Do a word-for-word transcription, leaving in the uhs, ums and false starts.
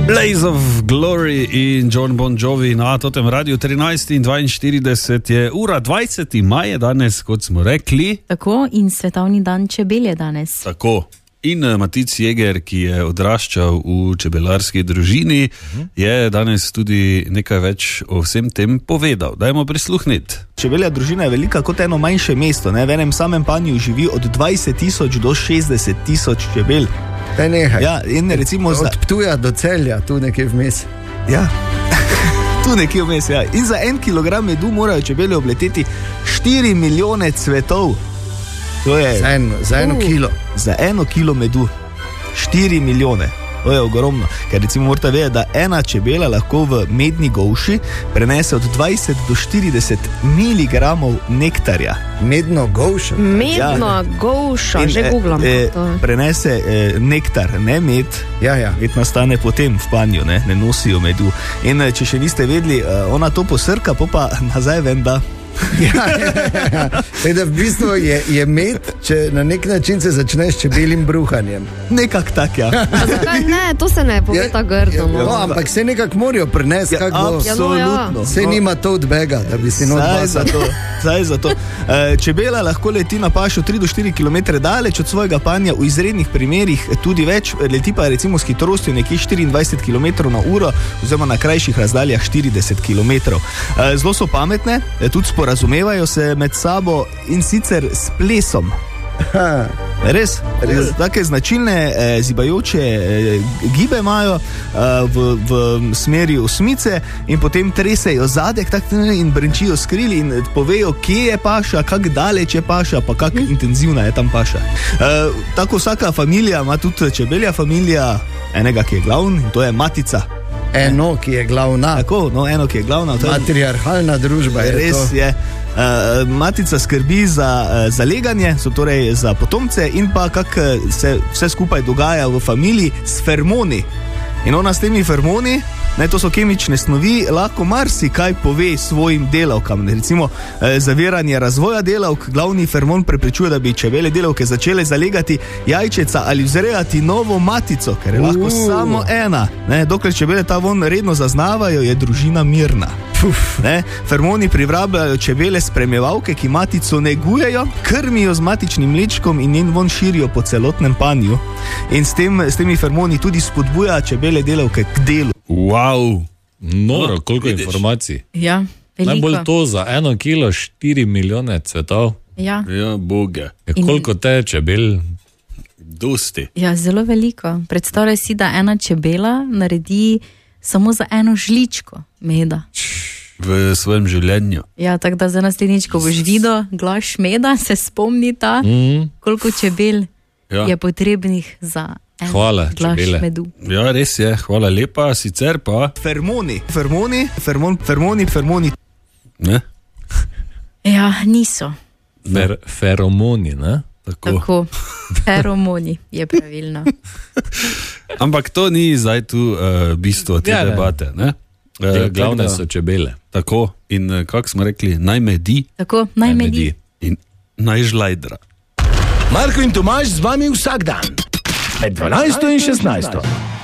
Blaze of Glory in John Bon Jovi na totem radiju. Trinajst in dvainštirideset je ura, dvajseti maj je danes, kot smo rekli. Tako, in svetovni dan čebel je danes. Tako. In Matic Jeger, ki je odraščal v čebelarski družini, je danes tudi nekaj več o vsem tem povedal. Dajmo prisluhniti. Čebelja družina je velika kot eno manjše mesto. Ne? V enem samem panju živi od dvajset tisoč do šestdeset tisoč čebel. Ja, in recimo od Ptuja do Celja, tu nekje vmes. Ja, tu nekje vmes, ja. In za en kilogram medu morajo čebele obleteti štiri milijone cvetov. To je za, en, za eno uh, kilo. Za eno kilo medu. štiri milijone. To je ogromno. Ker recimo morate vedeti, da ena čebela lahko v medni golši prenese od dvajset do štirideset miligramov nektarja. Medno golša? Medno ja. golša, že googlam. E, prenese e, nektar, ne med. Ja, ja. Med nastane potem v panju, ne, ne nosijo medu. In če še niste vedeli, ona to posrka, pa nazaj ven da. Ja, ja, ja. Teda v bistvu je, je med, če na nek način se začneš čebelim bruhanjem. Nekak tak, ja. Zakaj ne, to se ne pove tako grdo. No, ampak se nekak morajo prinesti, ja, absolutno. Se no. nima to od bega, da bi si not basal. Zdaj za to. Čebela lahko leti na pašo tri do štiri kilometre daleč od svojega panja, v izrednih primerih tudi več, leti pa recimo s hitrostjo nekje štiriindvajset kilometrov na uro, oziroma na krajših razdaljah štirideset kilometrov. Zelo so pametne, tudi sporazumevajo se med sabo in sicer s plesom. Res, res. Take značilne eh, zibajoče eh, gibe imajo eh, v, v smeri osmice in potem tresejo zadek tak, in brenčijo s krili in povejo, kje je paša, kak daleč je paša, pa kak hm. intenzivna je tam paša. Eh, tako vsaka familija ima tudi čebelja familija enega, ki je glavn, in to je matica. Eno, ki je glavna. Tako, no, eno, ki je glavna. Matriarhalna družba je res to. Je. Uh, matica skrbi za, uh, za leganje, so torej za potomce in pa kak se vse skupaj dogaja v familiji s fermoni. In ona s temi fermoni, ne, to so kemične snovi, lahko marsikaj pove svojim delavkam. Recimo, eh, zaviranje razvoja delavk, glavni fermon preprečuje, da bi čebele delavke začele zalegati jajčeca ali vzrejati novo matico, ker je lahko uh. samo ena. Ne, dokler čebele ta von redno zaznavajo, je družina mirna. Ne, fermoni privrabljajo čebele spremljevalke, ki matico negujejo, krmijo z matičnim mlečkom in njen von širijo po celotnem panju. In s, tem, s temi fermoni tudi spodbuja čebele delavke k delu. Wow, noro, koliko vidiš. Informacij. Ja, veliko. Najbolj to za eno kilo štiri milijone cvetov. Ja. Ja, boge. Je koliko te čebel? Dosti. Ja, zelo veliko. Predstavljaj si, da ena čebela naredi samo za eno žličko meda. V svojem življenju. Ja, tako da za naslednjič, ko boš videl glaš meda, se spomnita, mm. koliko čebel ja. je potrebnih za en hvala, glaš čebele. Medu. Ja, res je, hvala lepa, sicer pa... Fermoni, fermoni, fermon, fermoni, fermoni. Ne? Ja, niso. Fer, feromoni, ne? Tako. Tako, feromoni je pravilno. Ampak to ni zdaj tu uh, bistvo te ja, debate, ne? Uh, glavne so čebele. Tako, in uh, kako smo rekli, naj medi. Tako, naj medi. In naj žlajdra. Marko in Tomaž z vami vsak dan. Med dvanajsto in šestnajsto.